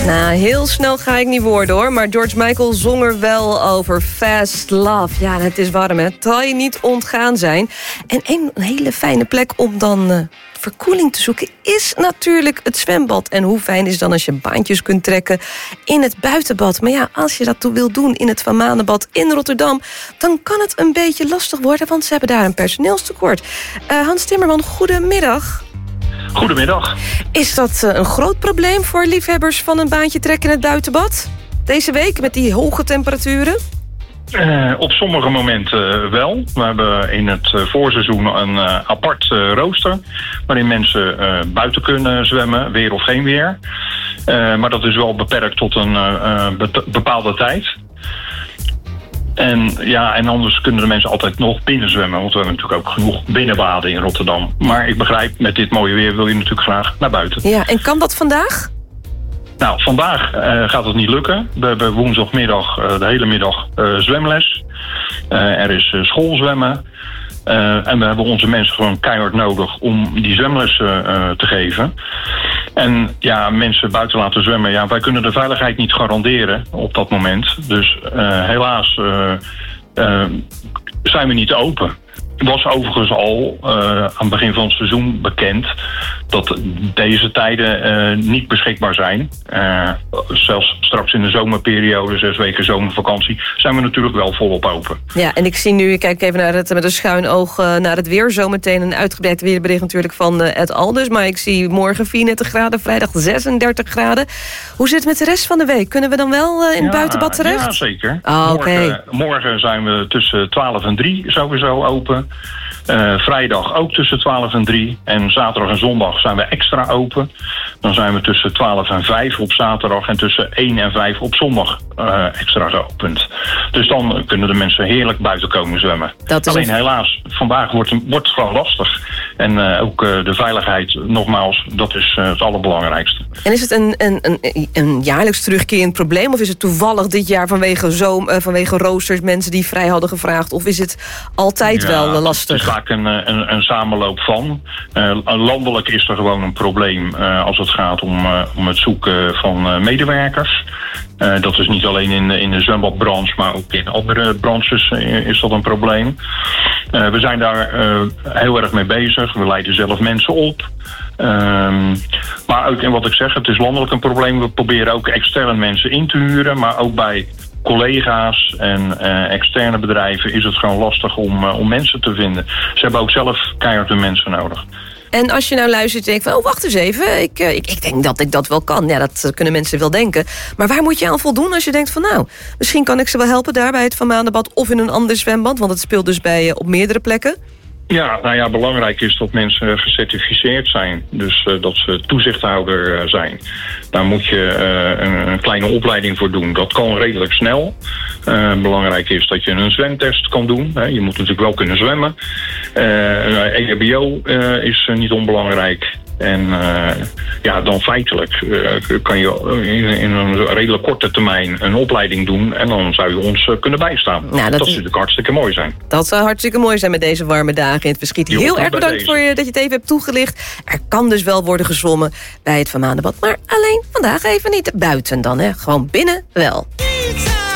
Nou, heel snel ga ik niet worden hoor. Maar George Michael zong er wel over Fast Love. Ja, het is warm hè. Het zal je niet ontgaan zijn. En een hele fijne plek om dan verkoeling te zoeken is natuurlijk het zwembad. En hoe fijn is dan als je baantjes kunt trekken in het buitenbad. Maar ja, als je dat wil doen in het Van Manenbad in Rotterdam, dan kan het een beetje lastig worden, want ze hebben daar een personeelstekort. Hans Timmerman, goedemiddag. Goedemiddag. Is dat een groot probleem voor liefhebbers van een baantje trekken in het buitenbad? Deze week met die hoge temperaturen? Op sommige momenten wel. We hebben in het voorseizoen een apart rooster waarin mensen buiten kunnen zwemmen, weer of geen weer. Maar dat is wel beperkt tot een bepaalde tijd. En anders kunnen de mensen altijd nog binnen zwemmen. Want we hebben natuurlijk ook genoeg binnenbaden in Rotterdam. Maar ik begrijp, met dit mooie weer wil je natuurlijk graag naar buiten. Ja, en kan dat vandaag? Nou, vandaag gaat het niet lukken. We hebben woensdagmiddag de hele middag zwemles. Er is schoolzwemmen. En we hebben onze mensen gewoon keihard nodig om die zwemlessen te geven. En ja, mensen buiten laten zwemmen. Ja, wij kunnen de veiligheid niet garanderen op dat moment. Dus helaas zijn we niet open. Het was overigens al aan het begin van het seizoen bekend dat deze tijden niet beschikbaar zijn. Zelfs straks in de zomerperiode, 6 weken zomervakantie, zijn we natuurlijk wel volop open. Ja, en ik zie nu, ik kijk even met een schuin oog naar het weer. Zometeen een uitgebreid weerbericht natuurlijk van et al. Dus, maar ik zie morgen 34 graden, vrijdag 36 graden. Hoe zit het met de rest van de week? Kunnen we dan wel in het buitenbad terecht? Ja, zeker. Morgen zijn we tussen 12 en 3 sowieso open. Vrijdag ook tussen 12 en 3. En zaterdag en zondag zijn we extra open. Dan zijn we tussen 12 en 5 op zaterdag en tussen 1 en 5 op zondag extra geopend. Dus dan kunnen de mensen heerlijk buiten komen zwemmen. Alleen helaas, vandaag wordt het gewoon lastig. En ook de veiligheid, nogmaals, dat is het allerbelangrijkste. En is het een jaarlijks terugkerend probleem? Of is het toevallig dit jaar vanwege roosters mensen die vrij hadden gevraagd? Of is het altijd wel lastig? Het is vaak een samenloop van. Landelijk is er gewoon een probleem als het gaat om het zoeken van medewerkers. Dat is niet alleen in de zwembadbranche, maar ook in andere branches is dat een probleem. We zijn daar heel erg mee bezig. We leiden zelf mensen op. Maar ook, en wat ik zeg, het is landelijk een probleem. We proberen ook externe mensen in te huren, maar ook bij collega's en externe bedrijven is het gewoon lastig om mensen te vinden. Ze hebben ook zelf keihard de mensen nodig. En als je nou luistert en denkt van, wacht eens even, ik denk dat ik dat wel kan. Ja, dat kunnen mensen wel denken. Maar waar moet je aan voldoen als je denkt van, nou, misschien kan ik ze wel helpen daar bij het Van Manenbad of in een ander zwembad? Want het speelt dus op meerdere plekken. Ja, nou ja, belangrijk is dat mensen gecertificeerd zijn. Dus dat ze toezichthouder zijn. Daar moet je een kleine opleiding voor doen. Dat kan redelijk snel. Belangrijk is dat je een zwemtest kan doen. Je moet natuurlijk wel kunnen zwemmen. EHBO is niet onbelangrijk. En dan feitelijk kan je in een redelijk korte termijn een opleiding doen. En dan zou je ons kunnen bijstaan. Nou, dat zou natuurlijk hartstikke mooi zijn. Dat zou hartstikke mooi zijn met deze warme dagen in het Verschiet. Heel erg bedankt voor dat je het even hebt toegelicht. Er kan dus wel worden gezwommen bij het Van Manenbad. Maar alleen vandaag even niet buiten dan. Gewoon binnen wel.